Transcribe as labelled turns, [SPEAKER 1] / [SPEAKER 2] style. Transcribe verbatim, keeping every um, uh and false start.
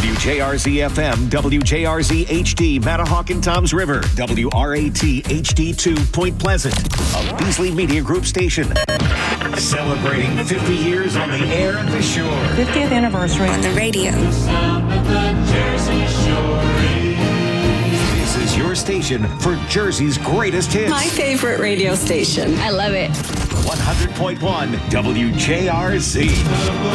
[SPEAKER 1] W J R Z F M, W J R Z H D, Mattahawk and Toms River, W R A T H D two, Point Pleasant, a Beasley Media Group station. Celebrating fifty years on the air and the shore.
[SPEAKER 2] fiftieth anniversary
[SPEAKER 3] on the radio.
[SPEAKER 1] The sound of the Jersey Shore. This is your station for Jersey's greatest hits.
[SPEAKER 3] My favorite radio station. I love it.
[SPEAKER 1] one hundred point one W J R Z.